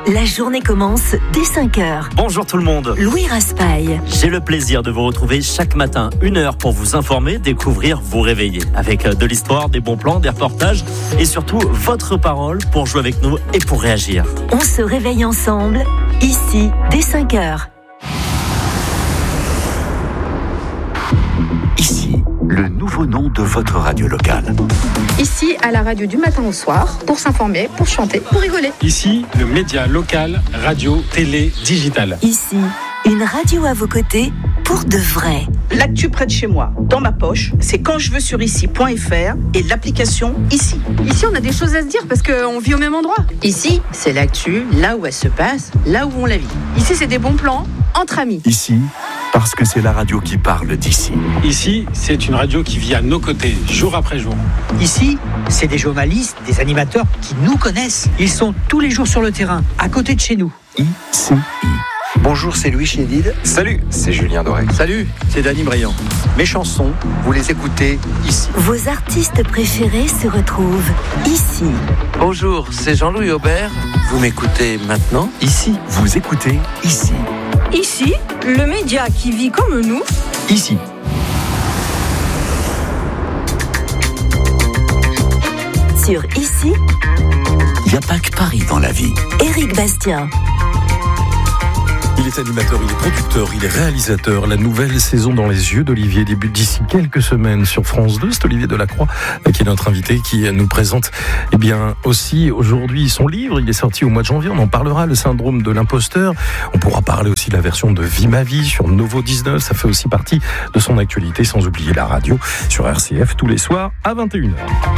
La journée commence dès 5h. Bonjour tout le monde. Louis Raspail. J'ai le plaisir de vous retrouver chaque matin, 1 heure pour vous informer, découvrir, vous réveiller. Avec de l'histoire, des bons plans, des reportages et surtout votre parole pour jouer avec nous et pour réagir. On se réveille ensemble, ici, dès 5h. Ici, le nouveau nom de votre radio locale. Ici, à la radio du matin au soir, pour s'informer, pour chanter, pour rigoler. Ici, le média local, radio, télé, digital. Ici, une radio à vos côtés, pour de vrai. L'actu près de chez moi, dans ma poche, c'est quand je veux sur ici.fr et l'application Ici. Ici, on a des choses à se dire parce qu'on vit au même endroit. Ici, c'est l'actu, là où elle se passe, là où on la vit. Ici, c'est des bons plans, entre amis. Ici, parce que c'est la radio qui parle d'ici. Ici, c'est une radio qui vit à nos côtés, jour après jour. Ici, c'est des journalistes, des animateurs qui nous connaissent. Ils sont tous les jours sur le terrain, à côté de chez nous. ICI. Bonjour, c'est Louis Chédid. Salut, c'est Julien Doré. Salut, c'est Dany Briand. Mes chansons, vous les écoutez ici. Vos artistes préférés se retrouvent ici. Bonjour, c'est Jean-Louis Aubert. Vous m'écoutez maintenant ici. Vous écoutez Ici. Ici, le média qui vit comme nous. Ici. Sur Ici, Il n'y a pas que Paris dans la vie. Éric Bastien. Il est animateur, il est producteur, il est réalisateur. La nouvelle saison dans les yeux d'Olivier débute d'ici quelques semaines sur France 2. C'est Olivier Delacroix qui est notre invité, qui nous présente aussi aujourd'hui son livre. Il est sorti au mois de janvier, on en parlera, Le syndrome de l'imposteur. On pourra parler aussi de la version de Vie ma vie sur Novo 19. Ça fait aussi partie de son actualité, sans oublier la radio sur RCF tous les soirs à 21h.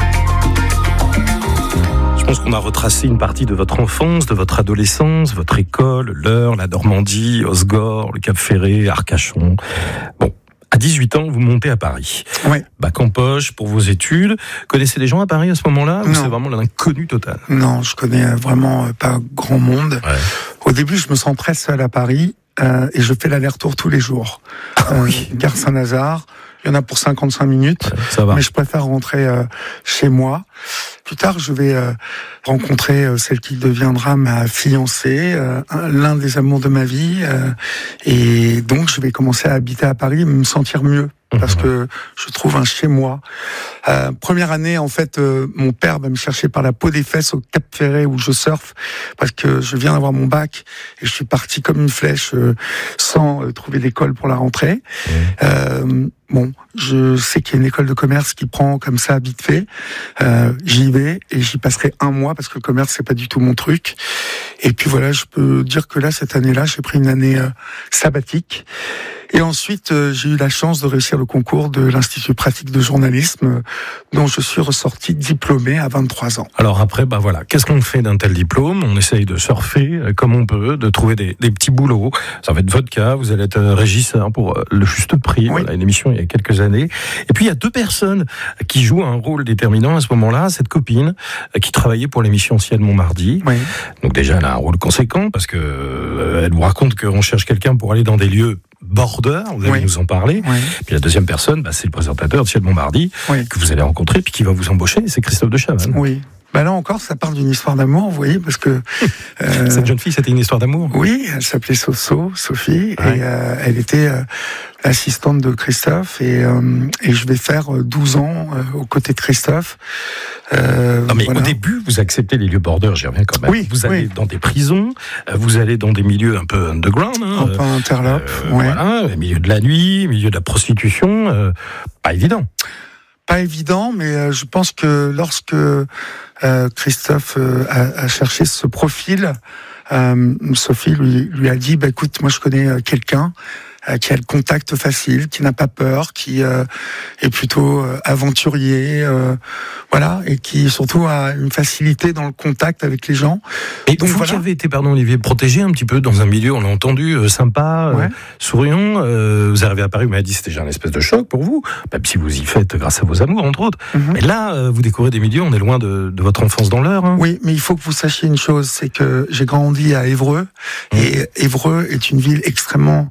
Je pense qu'on a retracé une partie de votre enfance, de votre adolescence, votre école, l'Eure, la Normandie, Osgore, le Cap Ferré, Arcachon. Bon, à 18 ans, vous montez à Paris. Oui. Bac en poche pour vos études. Connaissez des gens à Paris à ce moment-là ou c'est vraiment l'inconnu total? Non, je connais vraiment pas grand monde. Ouais. Au début, je me sens très seul à Paris et je fais l'aller-retour tous les jours. Gare Saint-Lazare. Il y en a pour 55 minutes, ouais, ça va. Mais je préfère rentrer chez moi. Plus tard, je vais rencontrer celle qui deviendra ma fiancée, l'un des amours de ma vie. Et donc, je vais commencer à habiter à Paris et me sentir mieux. Parce que je trouve un chez moi. Première année, en fait, mon père va me chercher par la peau des fesses au Cap Ferré où je surfe, parce que je viens d'avoir mon bac et je suis parti comme une flèche sans trouver d'école pour la rentrée. Bon, je sais qu'il y a une école de commerce qui prend comme ça vite fait. J'y vais et j'y passerai 1 mois parce que le commerce c'est pas du tout mon truc. Et puis voilà, je peux dire que là, cette année-là, j'ai pris une année sabbatique. Et ensuite, j'ai eu la chance de réussir le concours de l'Institut pratique de journalisme, dont je suis ressorti diplômé à 23 ans. Alors après, voilà, qu'est-ce qu'on fait d'un tel diplôme? On essaye de surfer comme on peut, de trouver des petits boulots. Ça va être votre cas, vous allez être régisseur pour Le Juste Prix, oui. Voilà, une émission il y a quelques années. Et puis il y a 2 personnes qui jouent un rôle déterminant à ce moment-là. Cette copine qui travaillait pour l'émission Ciel Montmardi. Oui. Donc déjà, elle a un rôle conséquent parce que elle vous raconte qu'on cherche quelqu'un pour aller dans des lieux border, vous allez nous en parler. Oui. Puis la deuxième personne, c'est le présentateur de Ciel Montmardi, que vous allez rencontrer, puis qui va vous embaucher, c'est Christophe de Chavannes. Oui. Là encore, ça parle d'une histoire d'amour, vous voyez, parce que... Cette jeune fille, c'était une histoire d'amour? Oui, elle s'appelait Sophie, et elle était l'assistante de Christophe, et je vais faire 12 ans aux côtés de Christophe. Non mais voilà. Au début, vous acceptez les lieux border, j'y reviens quand même. Oui, vous allez dans des prisons, vous allez dans des milieux un peu underground. Un peu interlope, voilà, milieu de la nuit, milieu de la prostitution, pas évident. Pas évident, mais je pense que lorsque Christophe a cherché ce profil, Sophie lui a dit, écoute, moi je connais quelqu'un qui a le contact facile, qui n'a pas peur, qui est plutôt aventurier, voilà, et qui surtout a une facilité dans le contact avec les gens. Et donc vous qui avez été, Olivier, protégé un petit peu dans un milieu, on l'a entendu, sympa, souriant, vous arrivez à Paris, vous m'avez dit c'était déjà un espèce de choc pour vous, même si vous y faites grâce à vos amours, entre autres. Mais là, vous découvrez des milieux, on est loin de votre enfance dans l'Eure. Hein. Oui, mais il faut que vous sachiez une chose, c'est que j'ai grandi à Évreux, et Évreux est une ville extrêmement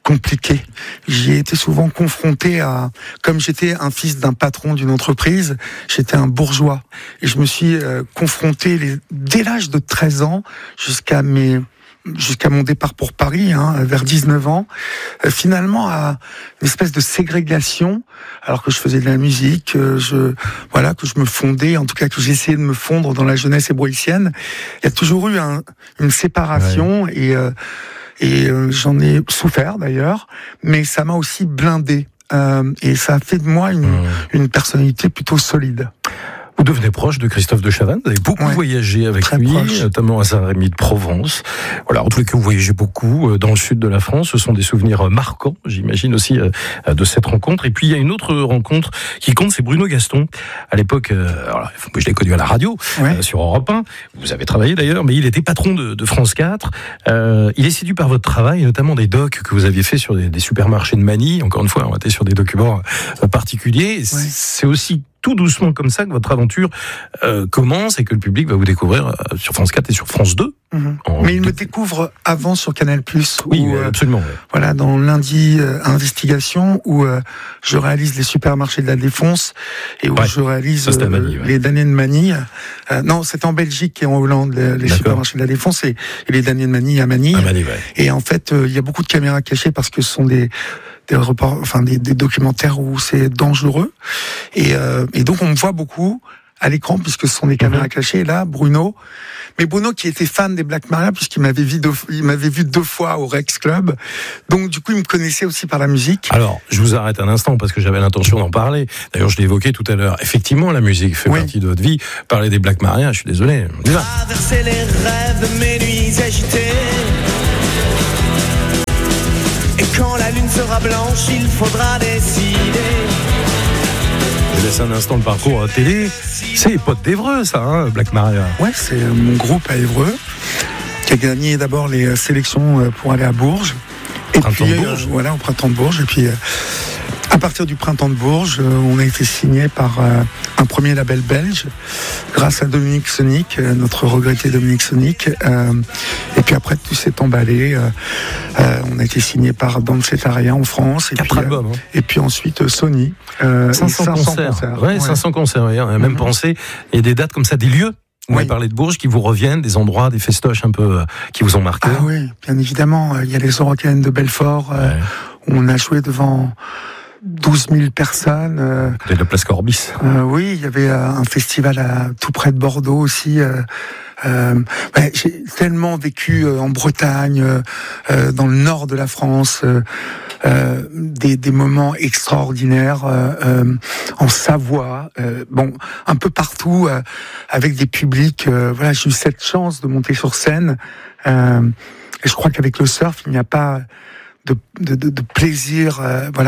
compliqué. J'y ai été souvent confronté à, comme j'étais un fils d'un patron d'une entreprise, j'étais un bourgeois. Et je me suis confronté dès l'âge de 13 ans jusqu'à mon départ pour Paris, vers 19 ans, finalement à une espèce de ségrégation, alors que je faisais de la musique, que je me fondais, en tout cas que j'essayais de me fondre dans la jeunesse ébroïcienne. Il y a toujours eu une séparation, ouais. Et j'en ai souffert d'ailleurs, mais ça m'a aussi blindé, et ça a fait de moi une personnalité plutôt solide. Vous devenez proche de Christophe de Chavannes, vous avez beaucoup voyagé avec lui, proche. Notamment à Saint-Rémy de Provence. Voilà, en tout cas, vous voyagez beaucoup dans le sud de la France. Ce sont des souvenirs marquants, j'imagine aussi, de cette rencontre. Et puis, il y a une autre rencontre qui compte, c'est Bruno Gaston. À l'époque, je l'ai connu à la radio, sur Europe 1. Vous avez travaillé d'ailleurs, mais il était patron de France 4. Il est séduit par votre travail, notamment des docs que vous aviez fait sur des supermarchés de Manille. Encore une fois, on était sur des documents particuliers. Ouais. C'est aussi tout doucement comme ça que votre aventure commence et que le public va vous découvrir sur France 4 et sur France 2. Mais il me découvre avant sur Canal+. Oui, absolument. Voilà, dans Lundi Investigation, où je réalise les supermarchés de la Défense et où je réalise les damnés de Manille. Non, c'est en Belgique et en Hollande, les supermarchés de la Défense et les damnés de Manille à Manille. Et en fait, il y a beaucoup de caméras cachées parce que ce sont des documentaires où c'est dangereux. Et donc, on me voit beaucoup à l'écran, puisque ce sont des caméras cachées. Et là, Bruno qui était fan des Black Maria, puisqu'il m'avait vu 2 fois au Rex Club. Donc, du coup, il me connaissait aussi par la musique. Alors, je vous arrête un instant, parce que j'avais l'intention d'en parler. D'ailleurs, je l'ai évoqué tout à l'heure. Effectivement, la musique fait partie de votre vie. Parler des Black Maria, je suis désolé. Traverser les rêves de mes nuits agitées. Et quand la lune sera blanche, il faudra décider. Je laisse un instant le parcours à télé. C'est les potes d'Évreux, ça, Black Maria. Ouais, c'est mon groupe à Évreux qui a gagné d'abord les sélections pour aller à Bourges. Et puis, au printemps de Bourges. Et puis, à partir du printemps de Bourges, on a été signé par un premier label belge, grâce à Dominique Sonic, notre regretté Dominique Sonic. Et puis après, tout s'est emballé. On a été signé par Dancetaria en France. Et 4 albums. Et puis ensuite, Sony. 500 concerts. Ouais, 500 concerts. On a même pensé, il y a des dates comme ça, des lieux. Vous avez parlé de Bourges qui vous reviennent, des endroits, des festoches un peu qui vous ont marqué. Ah oui, bien évidemment. Il y a les Eurocaines de Belfort, où on a joué devant 12 000 personnes. De la place Corbis. Oui, il y avait un festival tout près de Bordeaux aussi. J'ai tellement vécu en Bretagne, dans le nord de la France, des moments extraordinaires, en Savoie, un peu partout, avec des publics. J'ai eu cette chance de monter sur scène. Et je crois qu'avec le surf, il n'y a pas de plaisir,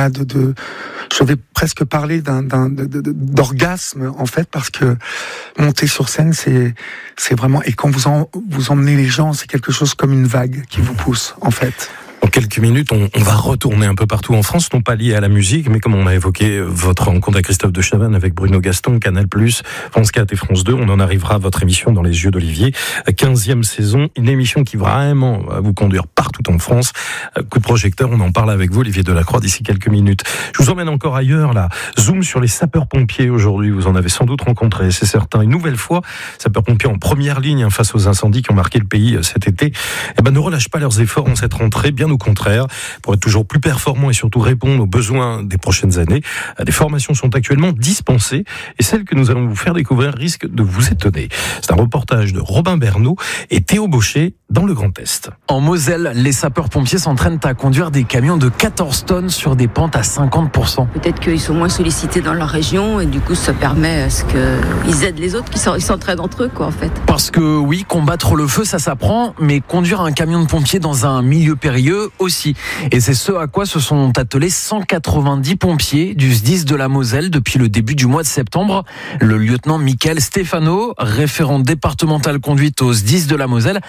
je vais presque parler d'orgasme en fait, parce que monter sur scène, c'est vraiment, et quand vous emmenez les gens, c'est quelque chose comme une vague qui vous pousse en fait. En quelques minutes, on va retourner un peu partout en France, non pas lié à la musique, mais comme on a évoqué votre rencontre à Christophe de Chavannes avec Bruno Gaston, Canal+, France 4 et France 2, on en arrivera à votre émission Dans les yeux d'Olivier, 15e saison, une émission qui vraiment va vous conduire partout en France. Coup de projecteur, on en parle avec vous, Olivier Delacroix, d'ici quelques minutes. Je vous emmène encore ailleurs, là. Zoom sur les sapeurs-pompiers aujourd'hui, vous en avez sans doute rencontré, c'est certain. Une nouvelle fois, sapeurs-pompiers en première ligne face aux incendies qui ont marqué le pays cet été, ne relâchent pas leurs efforts en cette rentrée, bien au contraire, pour être toujours plus performants et surtout répondre aux besoins des prochaines années. Des formations sont actuellement dispensées et celle que nous allons vous faire découvrir risque de vous étonner. C'est un reportage de Robin Bernot et Théo Baucher dans le Grand Est. En Moselle, les sapeurs-pompiers s'entraînent à conduire des camions de 14 tonnes sur des pentes à 50%. Peut-être qu'ils sont moins sollicités dans leur région et du coup ça permet à ce qu'ils aident les autres, qu'ils s'entraident entre eux quoi en fait. Parce que oui, combattre le feu ça s'apprend, mais conduire un camion de pompiers dans un milieu périlleux aussi. Et c'est ce à quoi se sont attelés 190 pompiers du SDIS de la Moselle depuis le début du mois de septembre. Le lieutenant Michael Stefano, référent départemental conduite au SDIS de la Moselle, insiste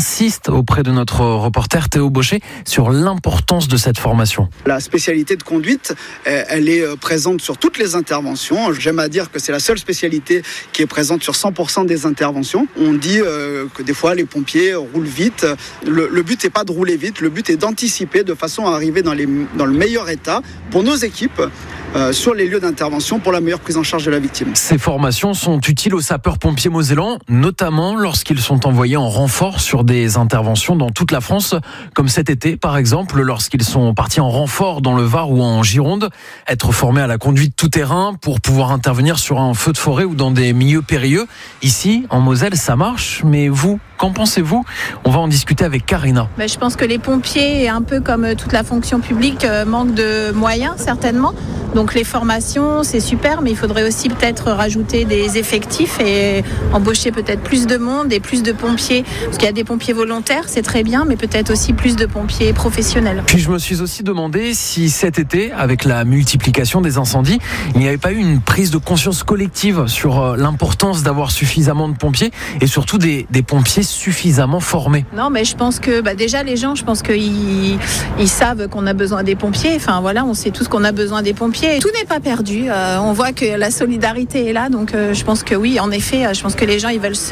insiste auprès de notre reporter Théo Bauchet sur l'importance de cette formation. La spécialité de conduite, elle est présente sur toutes les interventions. J'aime à dire que c'est la seule spécialité qui est présente sur 100% des interventions. On dit que des fois les pompiers roulent vite. Le but n'est pas de rouler vite, le but est d'anticiper de façon à arriver dans le meilleur état pour nos équipes sur les lieux d'intervention pour la meilleure prise en charge de la victime. Ces formations sont utiles aux sapeurs-pompiers mosellans, notamment lorsqu'ils sont envoyés en renfort sur des interventions dans toute la France, comme cet été par exemple, lorsqu'ils sont partis en renfort dans le Var ou en Gironde. Être formés à la conduite tout-terrain pour pouvoir intervenir sur un feu de forêt ou dans des milieux périlleux. Ici, en Moselle, ça marche, mais vous, qu'en pensez-vous ? On va en discuter avec Karina. Je pense que les pompiers, un peu comme toute la fonction publique, manquent de moyens certainement. Donc les formations, c'est super, mais il faudrait aussi peut-être rajouter des effectifs et embaucher peut-être plus de monde et plus de pompiers. Parce qu'il y a des pompiers volontaires, c'est très bien, mais peut-être aussi plus de pompiers professionnels. Puis je me suis aussi demandé si cet été, avec la multiplication des incendies, il n'y avait pas eu une prise de conscience collective sur l'importance d'avoir suffisamment de pompiers et surtout des pompiers suffisamment formés. Non, mais je pense que déjà les gens, je pense qu'ils savent qu'on a besoin des pompiers. Enfin voilà, on sait tous qu'on a besoin des pompiers. Tout n'est pas perdu. On voit que la solidarité est là, donc je pense que oui, en effet, je pense que les gens ils veulent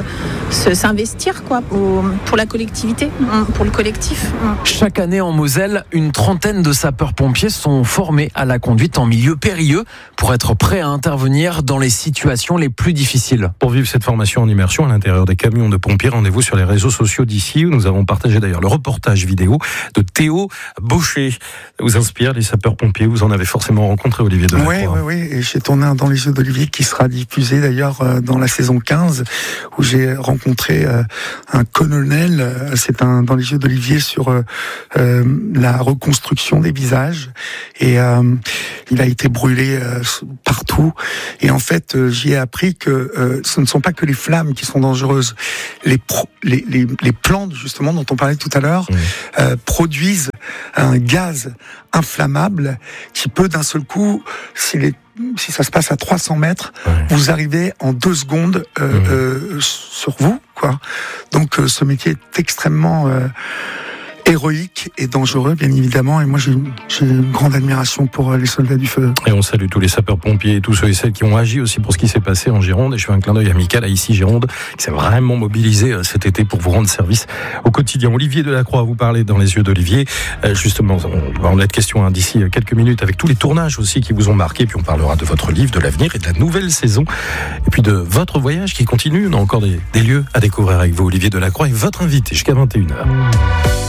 s'investir pour la collectivité, pour le collectif. Chaque année en Moselle, une trentaine de sapeurs-pompiers sont formés à la conduite en milieu périlleux pour être prêts à intervenir dans les situations les plus difficiles. Pour vivre cette formation en immersion à l'intérieur des camions de pompiers, rendez-vous sur les réseaux sociaux d'ici où nous avons partagé d'ailleurs le reportage vidéo de Théo Bauchet. Ça vous inspire les sapeurs-pompiers ? Vous en avez forcément rencontré, Olivier Delacroix. Oui. Et j'ai tourné un Dans les yeux d'Olivier qui sera diffusé d'ailleurs dans la saison 15 où j'ai rencontré un colonel. C'est un Dans les yeux d'Olivier sur la reconstruction des visages et il a été brûlé partout et en fait j'y ai appris que ce ne sont pas que les flammes qui sont dangereuses. Les plantes justement dont on parlait tout à l'heure produisent un gaz inflammable qui peut d'un seul coup, si ça se passe à 300 mètres, vous arrivez en 2 secondes sur vous, quoi. Donc ce métier est extrêmement héroïque et dangereux, bien évidemment. Et moi, j'ai une grande admiration pour les soldats du feu. Et on salue tous les sapeurs-pompiers et tous ceux et celles qui ont agi aussi pour ce qui s'est passé en Gironde. Et je fais un clin d'œil amical à Ici Gironde, qui s'est vraiment mobilisé cet été pour vous rendre service au quotidien. Olivier Delacroix, vous parlez Dans les yeux d'Olivier. Justement, on va en être question d'ici quelques minutes avec tous les tournages aussi qui vous ont marqué. Puis on parlera de votre livre, de l'avenir et de la nouvelle saison. Et puis de votre voyage qui continue. On a encore des lieux à découvrir avec vous, Olivier Delacroix, et votre invité jusqu'à 21h.